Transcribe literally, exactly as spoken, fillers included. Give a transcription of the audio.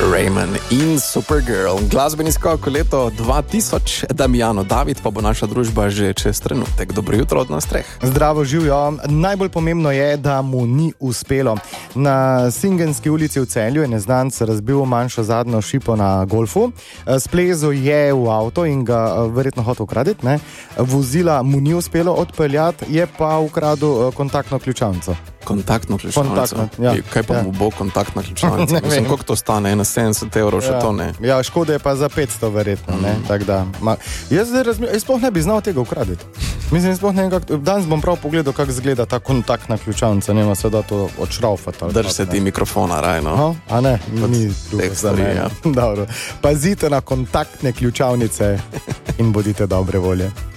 Rayman in Supergirl. Glasbeni skok v leto dva tisoč. Damjano David pa bo naša družba že čez trenutek. Dobro jutro od nas treh. Zdravo, živijo. Najbolj pomembno je, da mu ni uspelo. Na Singenski ulici v Celju je neznanec razbil manjšo zadnjo šipo na golfu. Splezil je v avto in ga verjetno hotel ukraditi. Ne? Vozila mu ni uspelo odpeljati, je pa ukradil kontaktno ključavnico. Kontaktno ključavnico? Kontaktno, ja. Kaj pa ja. mu bo kontaktna ključavnica? Mislim, koliko to stane? Na sedemdeset evrov še ja. to ne? Ja, škoda je pa za petsto verjetno. Mm. Ne? Tak da, ma, jaz, razmi, jaz sploh ne bi znal tega ukraditi. Mislim, sploh ne vem, kak, danes bom prav pogledal, kako izgleda ta kontaktna ključavnica. Nema se da to odšraufati. Drž se ti mikrofona, Rajno. No? A ne, ni drugo za me. Ja. Dobro. Pazite na kontaktne ključavnice in bodite dobre volje.